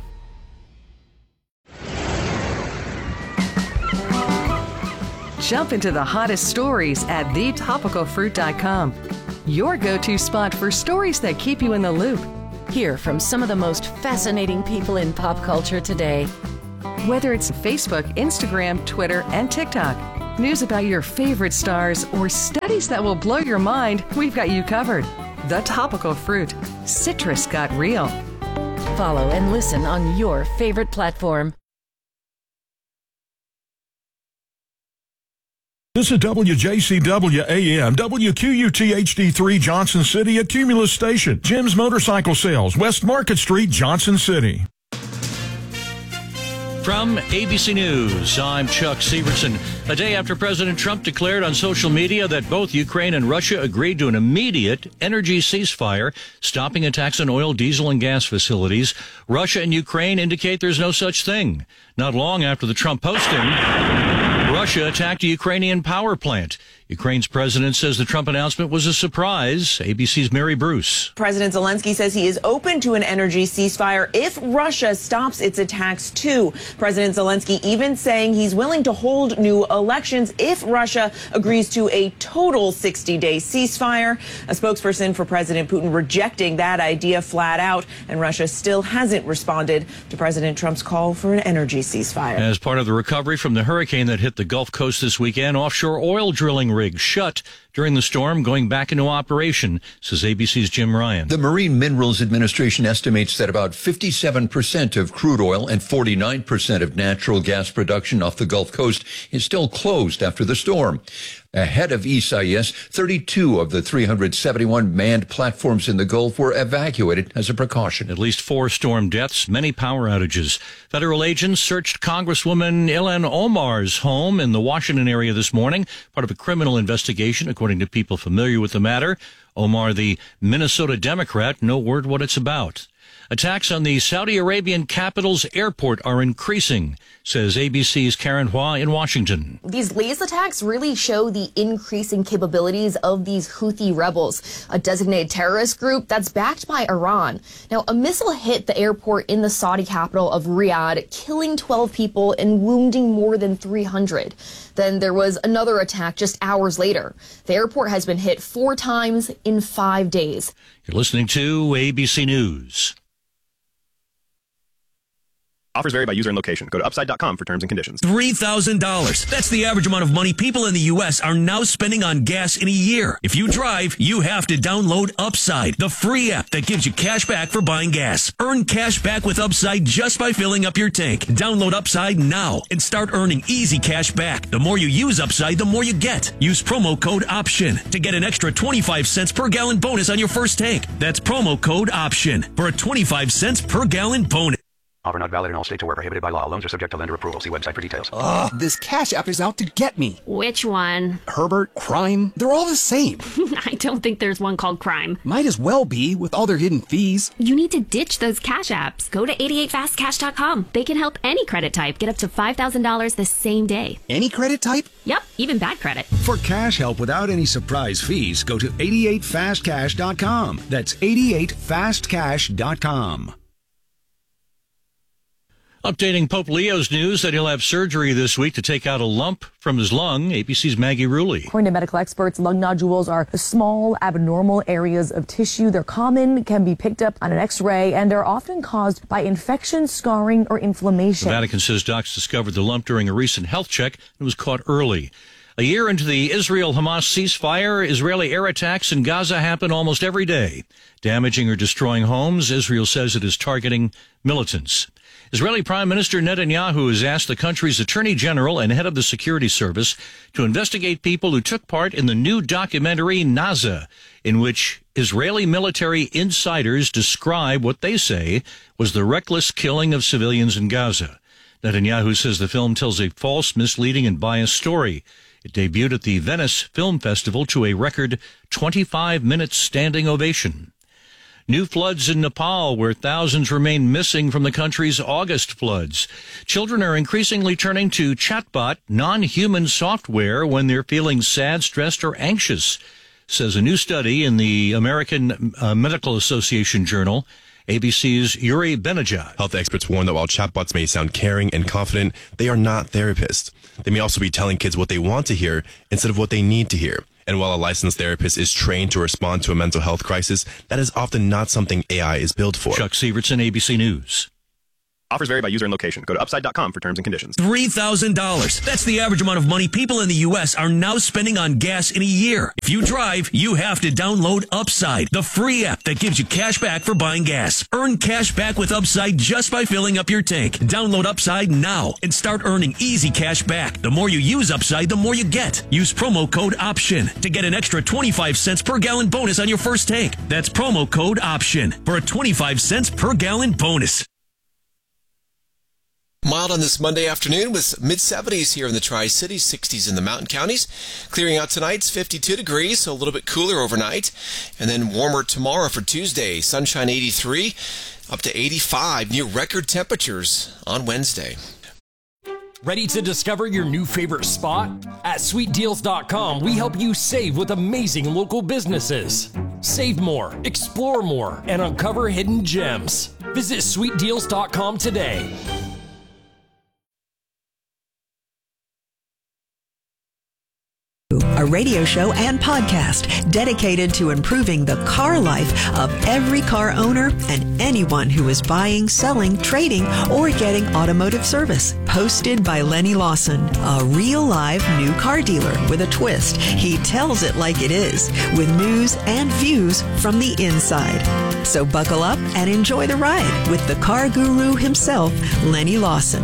Speaker 14: Jump into the hottest stories at thetopicalfruit.com. Your go-to spot for stories that keep you in the loop.
Speaker 15: Hear from some of the most fascinating people in pop culture today.
Speaker 14: Whether it's Facebook, Instagram, Twitter, and TikTok, news about your favorite stars, or studies that will blow your mind, we've got you covered. The Topical Fruit. Citrus got real.
Speaker 15: Follow and listen on your favorite platform.
Speaker 2: This is WJCW AM, WQUT HD3, Johnson City, a Cumulus station. Jim's Motorcycle Sales, West Market Street, Johnson City.
Speaker 4: From ABC News, I'm Chuck Severson. A day after President Trump declared on social media that both Ukraine and Russia agreed to an immediate energy ceasefire, stopping attacks on oil, diesel, and gas facilities, Russia and Ukraine indicate there's no such thing. Not long after the Trump posting, Russia attacked a Ukrainian power plant. Ukraine's president says the Trump announcement was a surprise. ABC's Mary Bruce.
Speaker 23: President Zelensky says he is open to an energy ceasefire if Russia stops its attacks too. President Zelensky even saying he's willing to hold new elections if Russia agrees to a total 60-day ceasefire. A spokesperson for President Putin rejecting that idea flat out, and Russia still hasn't responded to President Trump's call for an energy ceasefire.
Speaker 4: As part of the recovery from the hurricane that hit the Gulf Coast this weekend, offshore oil drilling rigs shut during the storm, going back into operation, says ABC's Jim Ryan.
Speaker 24: The Marine Minerals Administration estimates that about 57% of crude oil and 49% of natural gas production off the Gulf Coast is still closed after the storm. Ahead of Isaias, 32 of the 371 manned platforms in the Gulf were evacuated as a precaution.
Speaker 4: At least 4 storm deaths, many power outages. Federal agents searched Congresswoman Ilhan Omar's home in the Washington area this morning, part of a criminal investigation, according to people familiar with the matter. Omar, the Minnesota Democrat, no word what it's about. Attacks on the Saudi Arabian capital's airport are increasing, says ABC's Karen Hua in Washington.
Speaker 25: These latest attacks really show the increasing capabilities of these Houthi rebels, a designated terrorist group that's backed by Iran. Now, a missile hit the airport in the Saudi capital of Riyadh, killing 12 people and wounding more than 300. Then there was another attack just hours later. The airport has been hit 4 times in 5 days.
Speaker 4: You're listening to ABC News.
Speaker 26: Offers vary by user and location. Go to upside.com for terms and conditions.
Speaker 27: $3,000. That's the average amount of money people in the U.S. are now spending on gas in a year. If you drive, you have to download Upside, the free app that gives you cash back for buying gas. Earn cash back with Upside just by filling up your tank. Download Upside now and start earning easy cash back. The more you use Upside, the more you get. Use promo code OPTION to get an extra 25 cents per gallon bonus on your first tank. That's promo code OPTION for a 25 cents per gallon bonus.
Speaker 28: Offer not valid in all states or where prohibited by law. Loans are subject to lender approval. See website for details.
Speaker 29: Ugh, this Cash App is out to get me.
Speaker 30: Which one?
Speaker 29: Herbert, Crime, they're all the same.
Speaker 30: I don't think there's one called Crime.
Speaker 29: Might as well be with all their hidden fees.
Speaker 30: You need to ditch those Cash Apps. Go to 88fastcash.com. They can help any credit type get up to $5,000 the same day.
Speaker 29: Any credit type?
Speaker 30: Yep, even bad credit.
Speaker 31: For cash help without any surprise fees, go to 88fastcash.com. That's 88fastcash.com.
Speaker 4: Updating Pope Leo's news that he'll have surgery this week to take out a lump from his lung. ABC's Maggie Rulli.
Speaker 32: According to medical experts, lung nodules are small, abnormal areas of tissue. They're common, can be picked up on an X-ray, and are often caused by infection, scarring, or inflammation.
Speaker 4: The Vatican says docs discovered the lump during a recent health check and was caught early. A year into the Israel-Hamas ceasefire, Israeli air attacks in Gaza happen almost every day. Damaging or destroying homes, Israel says it is targeting militants. Israeli Prime Minister Netanyahu has asked the country's Attorney General and head of the security service to investigate people who took part in the new documentary Naza, in which Israeli military insiders describe what they say was the reckless killing of civilians in Gaza. Netanyahu says the film tells a false, misleading, and biased story. It debuted at the Venice Film Festival to a record 25-minute standing ovation. New floods in Nepal, where thousands remain missing from the country's August floods. Children are increasingly turning to chatbot, non-human software when they're feeling sad, stressed, or anxious, says a new study in the American Medical Association journal. ABC's Yuri Benajad.
Speaker 3: Health experts warn that while chatbots may sound caring and confident, they are not therapists. They may also be telling kids what they want to hear instead of what they need to hear. And while a licensed therapist is trained to respond to a mental health crisis, that is often not something AI is built for.
Speaker 4: Chuck Sievertson, ABC News.
Speaker 26: Offers vary by user and location. Go to upside.com for terms and conditions.
Speaker 27: $3,000. That's the average amount of money people in the U.S. are now spending on gas in a year. If you drive, you have to download Upside, the free app that gives you cash back for buying gas. Earn cash back with Upside just by filling up your tank. Download Upside now and start earning easy cash back. The more you use Upside, the more you get. Use promo code OPTION to get an extra 25 cents per gallon bonus on your first tank. That's promo code OPTION for a 25 cents per gallon bonus.
Speaker 5: Mild on this Monday afternoon with mid-70s here in the Tri-Cities, 60s in the mountain counties. Clearing out tonight, it's 52 degrees, so a little bit cooler overnight. And then warmer tomorrow for Tuesday. Sunshine 83, up to 85, near record temperatures on Wednesday.
Speaker 6: Ready to discover your new favorite spot? At SweetDeals.com, we help you save with amazing local businesses. Save more, explore more, and uncover hidden gems. Visit SweetDeals.com today.
Speaker 7: A radio show and podcast dedicated to improving the car life of every car owner and anyone who is buying, selling, trading, or getting automotive service. Hosted by Lenny Lawson, a real live new car dealer with a twist. He tells it like it is, with news and views from the inside. So buckle up and enjoy the ride with the car guru himself, Lenny Lawson.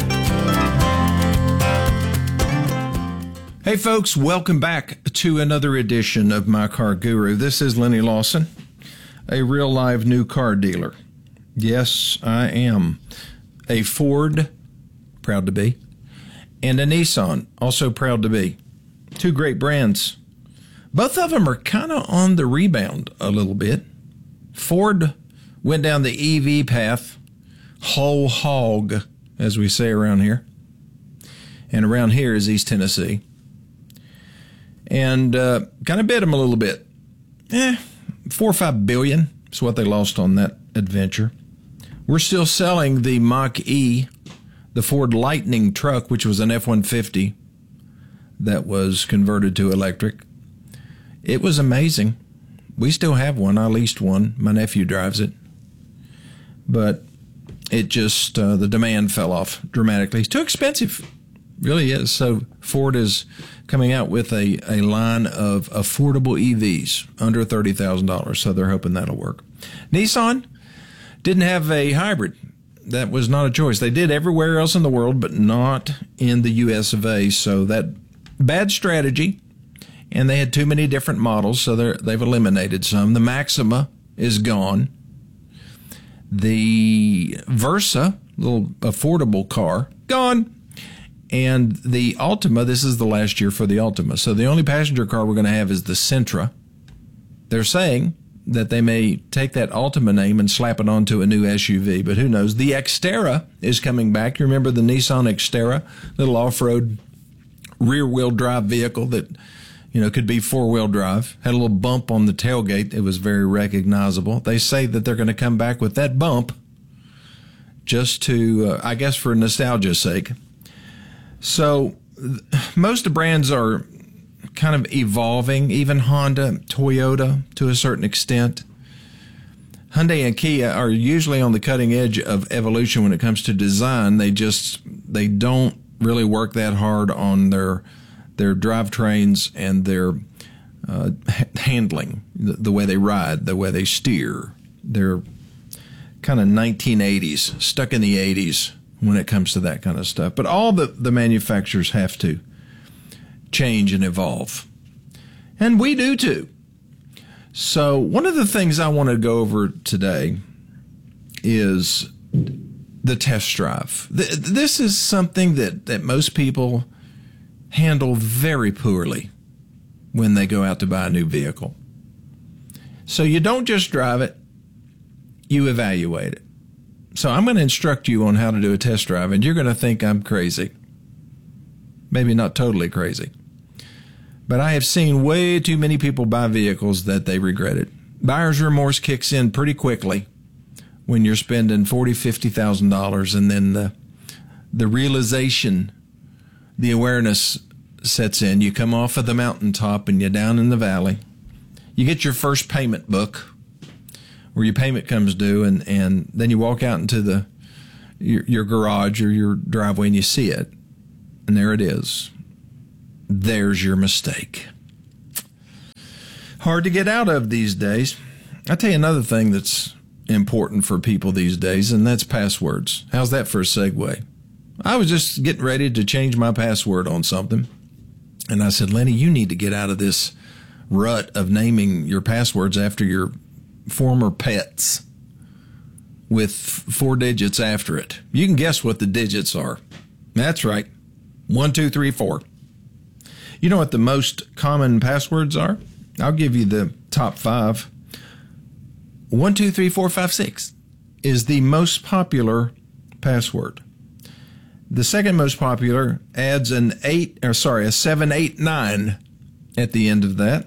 Speaker 8: Hey folks, welcome back to another edition of My Car Guru. This is Lenny Lawson, a real live new car dealer. Yes, I am. A Ford, proud to be, and a Nissan, also proud to be. Two great brands. Both of them are kind of on the rebound a little bit. Ford went down the EV path, whole hog, as we say around here. And around here is East Tennessee. And kind of bit them a little bit. $4 or $5 billion is what they lost on that adventure. We're still selling the Mach-E, the Ford Lightning truck, which was an F-150 that was converted to electric. It was amazing. We still have one. I leased one. My nephew drives it. But it just, the demand fell off dramatically. It's too expensive. Really is. So Ford is coming out with a line of affordable EVs under $30,000. So they're hoping that'll work. Nissan didn't have a hybrid. That was not a choice. They did everywhere else in the world, but not in the US of A. So that bad strategy. And they had too many different models, so they've eliminated some. The Maxima is gone. The Versa, little affordable car, gone. And the Altima, this is the last year for the Altima. So the only passenger car we're going to have is the Sentra. They're saying that they may take that Altima name and slap it onto a new SUV, but who knows? The Xterra is coming back. You remember the Nissan Xterra, little off-road rear-wheel drive vehicle that, could be four-wheel drive. Had a little bump on the tailgate. It was very recognizable. They say that they're going to come back with that bump just to, I guess, for nostalgia's sake. So most of the brands are kind of evolving, even Honda, Toyota to a certain extent. Hyundai and Kia are usually on the cutting edge of evolution when it comes to design. They don't really work that hard on their drivetrains and their handling, the way they ride, the way they steer. They're kind of 1980s, stuck in the 80s. When it comes to that kind of stuff. But all the manufacturers have to change and evolve. And we do too. So one of the things I want to go over today is the test drive. This is something that most people handle very poorly when they go out to buy a new vehicle. So you don't just drive it, you evaluate it. So I'm going to instruct you on how to do a test drive, and you're going to think I'm crazy. Maybe not totally crazy. But I have seen way too many people buy vehicles that they regretted. Buyer's remorse kicks in pretty quickly when you're spending $40,000, $50,000, and then the realization, the awareness sets in. You come off of the mountaintop and you're down in the valley. You get your first payment book where your payment comes due, and then you walk out into your garage or your driveway and you see it, and there it is. There's your mistake. Hard to get out of these days. I'll tell you another thing that's important for people these days, and that's passwords. How's that for a segue? I was just getting ready to change my password on something, and I said, Lenny, you need to get out of this rut of naming your passwords after your former pets with 4 digits after it. You can guess what the digits are. That's right. 1, 2, 3, 4. You know what the most common passwords are? I'll give you the top 5. 1, 2, 3, 4, 5, 6 is the most popular password. The second most popular adds a 7, 8, 9 at the end of that.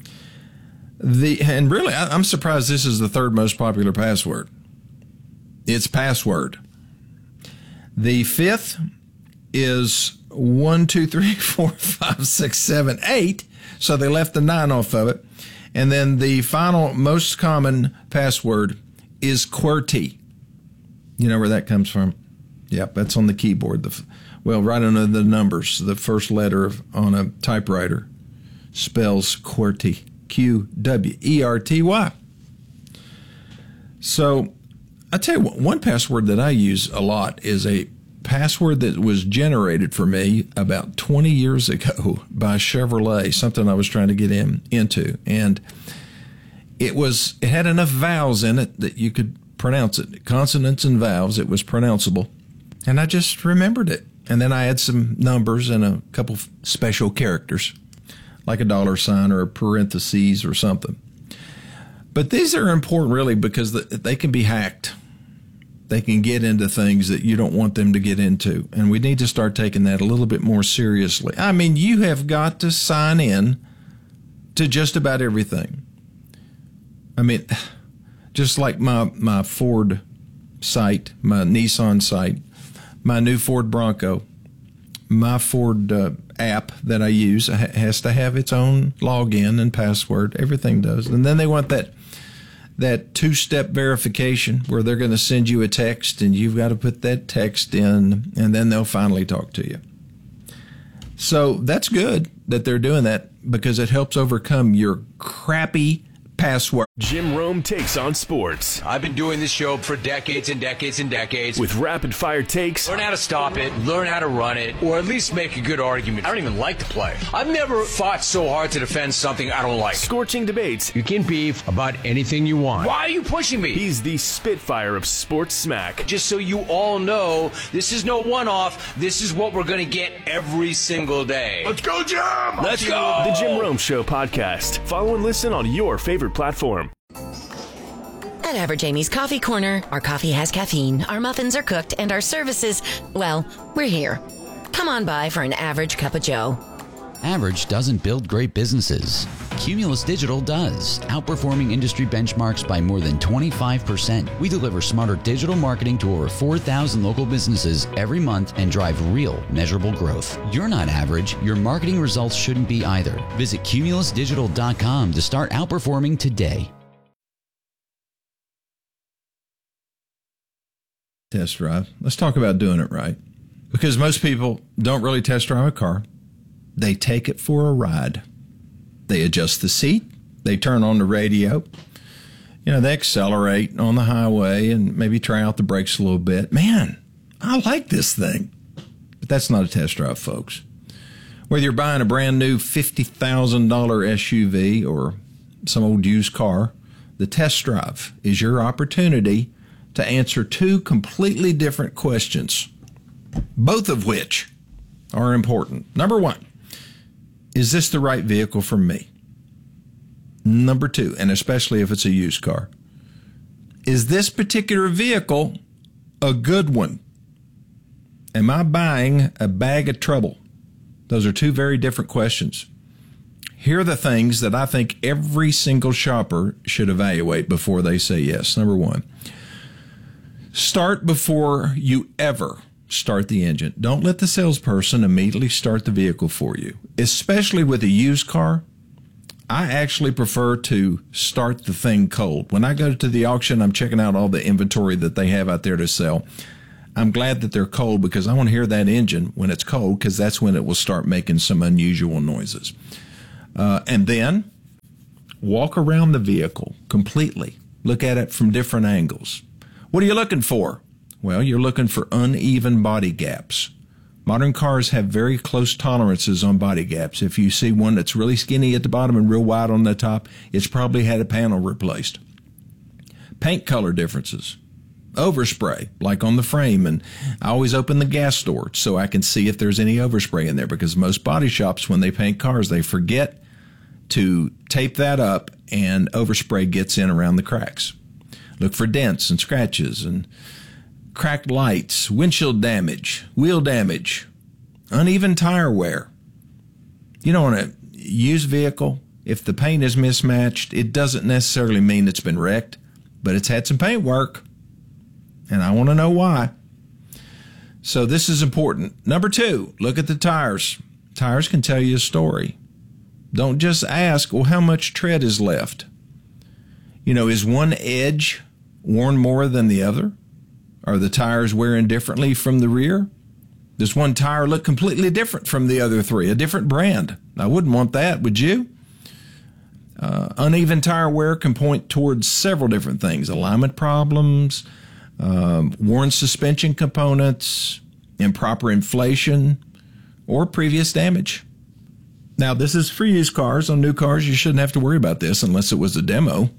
Speaker 8: And really, I'm surprised this is the third most popular password. It's password. The fifth is 1, 2, 3, 4, 5, 6, 7, 8. So they left the 9 off of it. And then the final most common password is QWERTY. You know where that comes from? Yep, that's on the keyboard. Right under the numbers, the first letter on a typewriter spells QWERTY. QWERTY. So I tell you what, one password that I use a lot is a password that was generated for me about 20 years ago by Chevrolet, something I was trying to get into. And it had enough vowels in it that you could pronounce it. Consonants and vowels, it was pronounceable. And I just remembered it. And then I had some numbers and a couple special characters, like a $sign or a parentheses or something. But these are important really because they can be hacked. They can get into things that you don't want them to get into. And we need to start taking that a little bit more seriously. I mean, you have got to sign in to just about everything. I mean, just like my Ford site, my Nissan site, my new Ford Bronco, my Ford app that I use has to have its own login and password. Everything does. And then they want that two-step verification where they're going to send you a text and you've got to put that text in, and then they'll finally talk to you. So that's good that they're doing that because it helps overcome your crappy password.
Speaker 1: Jim Rome takes on sports.
Speaker 9: I've been doing this show for decades and decades and decades.
Speaker 1: With rapid-fire takes.
Speaker 9: Learn how to stop it, learn how to run it, or at least make a good argument. I don't even like to play. I've never fought so hard to defend something I don't like.
Speaker 1: Scorching debates.
Speaker 9: You can beef about anything you want. Why are you pushing me?
Speaker 1: He's the Spitfire of sports smack.
Speaker 9: Just so you all know, this is no one-off. This is what we're going to get every single day.
Speaker 1: Let's go, Jim!
Speaker 9: Let's go!
Speaker 1: The Jim Rome Show podcast. Follow and listen on your favorite platform.
Speaker 10: At Average Amy's Coffee Corner, our coffee has caffeine, our muffins are cooked, and our services, well, we're here. Come on by for an average cup of joe.
Speaker 11: Average doesn't build great businesses. Cumulus Digital does, outperforming industry benchmarks by more than 25%. We deliver smarter digital marketing to over 4,000 local businesses every month and drive real, measurable growth. You're not average. Your marketing results shouldn't be either. Visit cumulusdigital.com to start outperforming today.
Speaker 8: Test drive. Let's talk about doing it right. Because most people don't really test drive a car. They take it for a ride. They adjust the seat. They turn on the radio. They accelerate on the highway and maybe try out the brakes a little bit. Man, I like this thing. But that's not a test drive, folks. Whether you're buying a brand new $50,000 SUV or some old used car, the test drive is your opportunity to answer two completely different questions, both of which are important. Number one, is this the right vehicle for me? Number two, and especially if it's a used car, is this particular vehicle a good one? Am I buying a bag of trouble? Those are two very different questions. Here are the things that I think every single shopper should evaluate before they say yes. Number one, Start before you ever start the engine. Don't let the salesperson immediately start the vehicle for you, especially with a used car. I actually prefer to start the thing cold. When I go to the auction, I'm checking out all the inventory that they have out there to sell. I'm glad that they're cold because I want to hear that engine when it's cold, because that's when it will start making some unusual noises. And then walk around the vehicle completely. Look at it from different angles. What are you looking for? Well, you're looking for uneven body gaps. Modern cars have very close tolerances on body gaps. If you see one that's really skinny at the bottom and real wide on the top, it's probably had a panel replaced. Paint color differences. Overspray, like on the frame. And I always open the gas door so I can see if there's any overspray in there, because most body shops, when they paint cars, they forget to tape that up and overspray gets in around the cracks. Look for dents and scratches and cracked lights, windshield damage, wheel damage, uneven tire wear. You know, on a used vehicle, if the paint is mismatched, it doesn't necessarily mean it's been wrecked, but it's had some paint work, and I want to know why. So this is important. Number 2, look at the tires. Tires can tell you a story. Don't just ask, well, how much tread is left? You know, is one edge worn more than the other? Are the tires wearing differently from the rear? Does one tire look completely different from the other 3, a different brand? I wouldn't want that, would you? Uneven tire wear can point towards several different things: alignment problems, worn suspension components, improper inflation, or previous damage. Now, this is for used cars. On new cars, you shouldn't have to worry about this unless it was a demo.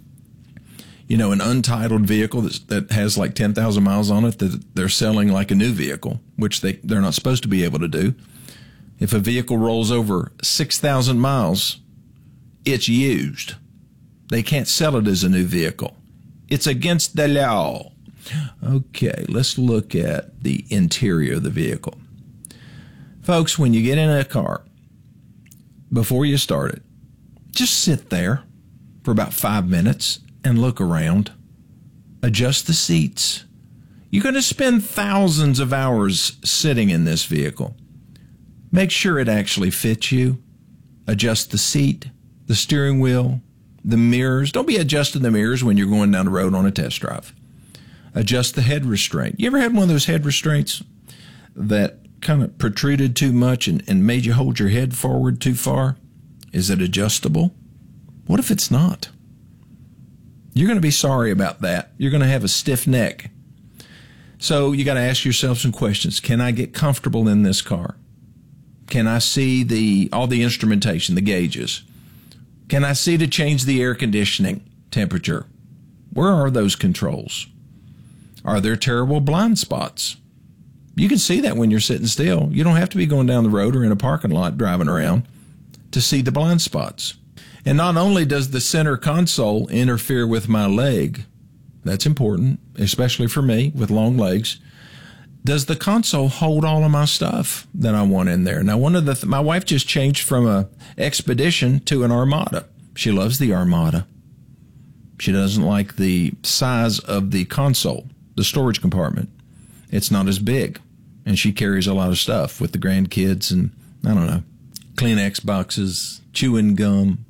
Speaker 8: You know, an untitled vehicle that has like 10,000 miles on it that they're selling like a new vehicle, which they're not supposed to be able to do. If a vehicle rolls over 6,000 miles, it's used. They can't sell it as a new vehicle. It's against the law. Okay, let's look at the interior of the vehicle. Folks, when you get in a car, before you start it, just sit there for about 5 minutes and look around. Adjust the seats. You're going to spend thousands of hours sitting in this vehicle. Make sure it actually fits you. Adjust the seat, the steering wheel, the mirrors. Don't be adjusting the mirrors when you're going down the road on a test drive. Adjust the head restraint. You ever had one of those head restraints that kind of protruded too much and made you hold your head forward too far? Is it adjustable? What if it's not? You're going to be sorry about that. You're going to have a stiff neck. So you got to ask yourself some questions. Can I get comfortable in this car? Can I see all the instrumentation, the gauges? Can I see to change the air conditioning temperature? Where are those controls? Are there terrible blind spots? You can see that when you're sitting still. You don't have to be going down the road or in a parking lot driving around to see the blind spots. And not only does the center console interfere with my leg, that's important, especially for me with long legs, does the console hold all of my stuff that I want in there? Now, my wife just changed from a Expedition to an Armada. She loves the Armada. She doesn't like the size of the console, the storage compartment. It's not as big, and she carries a lot of stuff with the grandkids and, I don't know, Kleenex boxes, chewing gum.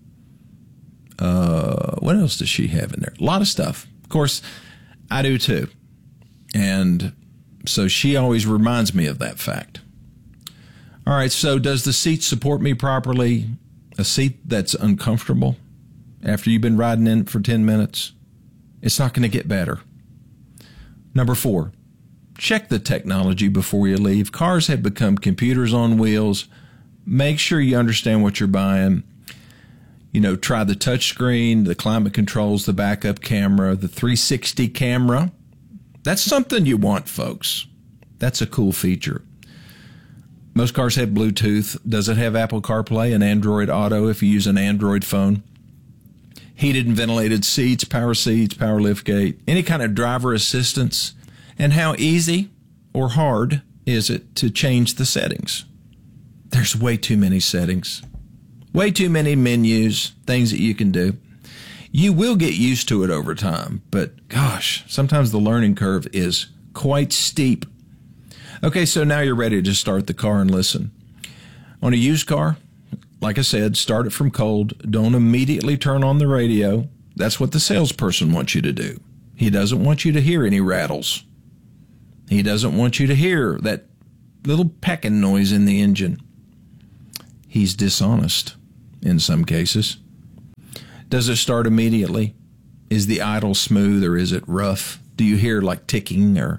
Speaker 8: What else does she have in there? A lot of stuff. Of course, I do too. And so she always reminds me of that fact. All right, so does the seat support me properly? A seat that's uncomfortable after you've been riding in it for 10 minutes? It's not going to get better. Number 4, check the technology before you leave. Cars have become computers on wheels. Make sure you understand what you're buying. You know, try the touchscreen, the climate controls, the backup camera, the 360 camera. That's something you want, folks. That's a cool feature. Most cars have Bluetooth. Does it have Apple CarPlay and Android Auto if you use an Android phone? Heated and ventilated seats, power liftgate, any kind of driver assistance. And how easy or hard is it to change the settings? There's way too many settings. Way too many menus, things that you can do. You will get used to it over time, but gosh, sometimes the learning curve is quite steep. Okay, so now you're ready to start the car and listen. On a used car, like I said, start it from cold. Don't immediately turn on the radio. That's what the salesperson wants you to do. He doesn't want you to hear any rattles. He doesn't want you to hear that little pecking noise in the engine. He's dishonest in some cases. Does it start immediately? Is the idle smooth or is it rough? Do you hear like ticking or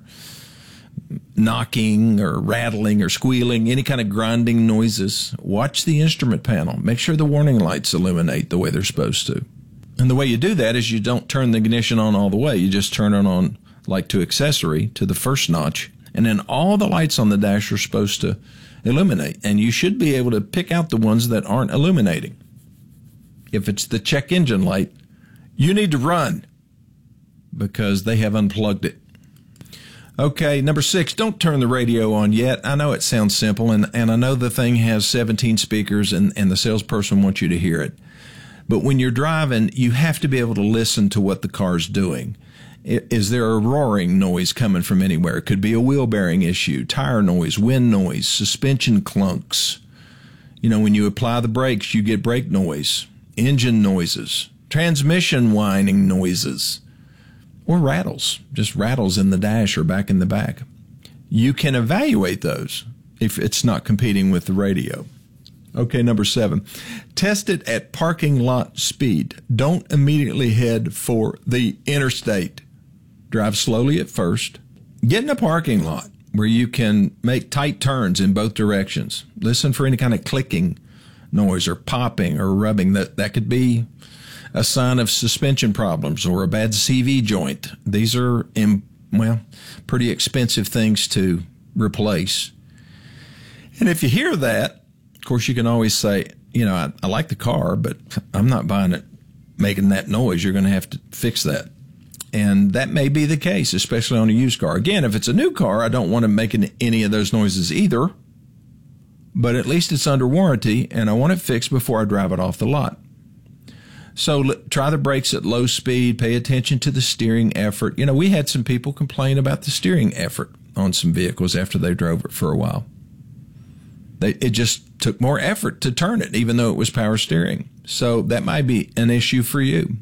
Speaker 8: knocking or rattling or squealing, any kind of grinding noises? Watch the instrument panel. Make sure the warning lights illuminate the way they're supposed to. And the way you do that is you don't turn the ignition on all the way. You just turn it on like to accessory, to the first notch, and then all the lights on the dash are supposed to illuminate. And you should be able to pick out the ones that aren't illuminating. If it's the check engine light, you need to run because they have unplugged it. Okay, number 6, don't turn the radio on yet. I know it sounds simple, and I know the thing has 17 speakers, and the salesperson wants you to hear it. But when you're driving, you have to be able to listen to what the car's doing. Is there a roaring noise coming from anywhere? It could be a wheel bearing issue, tire noise, wind noise, suspension clunks. You know, when you apply the brakes, you get brake noise, engine noises, transmission whining noises, or rattles, just rattles in the dash or back in the back. You can evaluate those if it's not competing with the radio. Okay, number 7, test it at parking lot speed. Don't immediately head for the interstate. Drive slowly at first. Get in a parking lot where you can make tight turns in both directions. Listen for any kind of clicking noise or popping or rubbing. That could be a sign of suspension problems or a bad CV joint. These are, pretty expensive things to replace. And if you hear that, of course, you can always say, I like the car, but I'm not buying it making that noise. You're going to have to fix that. And that may be the case, especially on a used car. Again, if it's a new car, I don't want to make any of those noises either. But at least it's under warranty, and I want it fixed before I drive it off the lot. So try the brakes at low speed. Pay attention to the steering effort. We had some people complain about the steering effort on some vehicles after they drove it for a while. It just took more effort to turn it, even though it was power steering. So that might be an issue for you.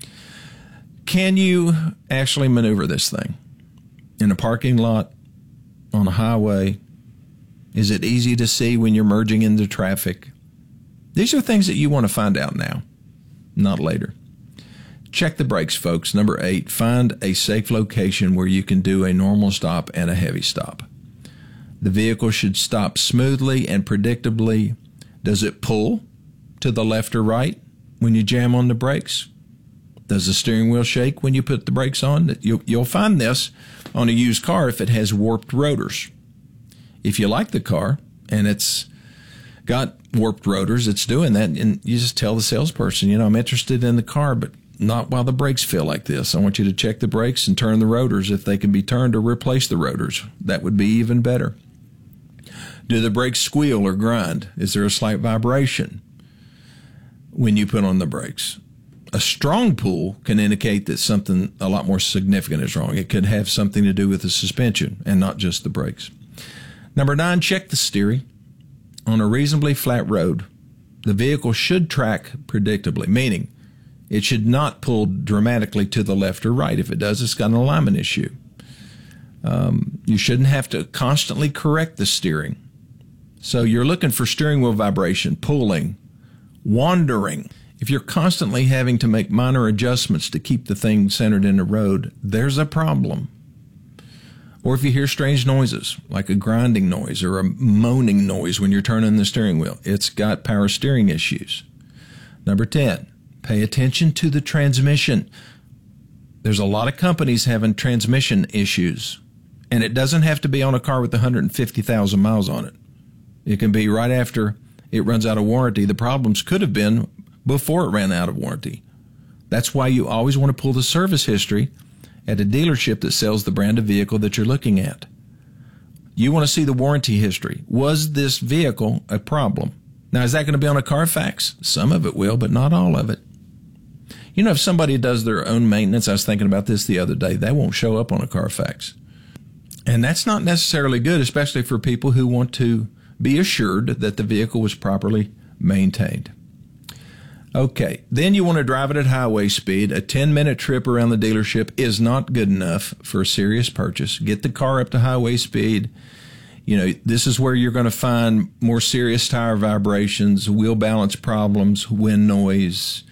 Speaker 8: Can you actually maneuver this thing in a parking lot, on a highway? Is it easy to see when you're merging into traffic? These are things that you want to find out now, not later. Check the brakes, folks. Number 8, find a safe location where you can do a normal stop and a heavy stop. The vehicle should stop smoothly and predictably. Does it pull to the left or right when you jam on the brakes? Does the steering wheel shake when you put the brakes on? You'll find this on a used car if it has warped rotors. If you like the car and it's got warped rotors, it's doing that, and you just tell the salesperson, I'm interested in the car, but not while the brakes feel like this. I want you to check the brakes and turn the rotors if they can be turned, or replace the rotors. That would be even better. Do the brakes squeal or grind? Is there a slight vibration when you put on the brakes? A strong pull can indicate that something a lot more significant is wrong. It could have something to do with the suspension and not just the brakes. Number 9, check the steering. On a reasonably flat road, the vehicle should track predictably, meaning it should not pull dramatically to the left or right. If it does, it's got an alignment issue. You shouldn't have to constantly correct the steering. So you're looking for steering wheel vibration, pulling, wandering. If you're constantly having to make minor adjustments to keep the thing centered in the road, there's a problem. Or if you hear strange noises, like a grinding noise or a moaning noise when you're turning the steering wheel, it's got power steering issues. Number 10, pay attention to the transmission. There's a lot of companies having transmission issues, and it doesn't have to be on a car with 150,000 miles on it. It can be right after it runs out of warranty. The problems could have been before it ran out of warranty. That's why you always want to pull the service history at a dealership that sells the brand of vehicle that you're looking at. You want to see the warranty history. Was this vehicle a problem? Now, is that going to be on a Carfax? Some of it will, but not all of it. You know, if somebody does their own maintenance, I was thinking about this the other day, they won't show up on a Carfax. And that's not necessarily good, especially for people who want to be assured that the vehicle was properly maintained. Okay, then you want to drive it at highway speed. A 10-minute trip around the dealership is not good enough for a serious purchase. Get the car up to highway speed. You know, this is where you're going to find more serious tire vibrations, wheel balance problems, wind noise,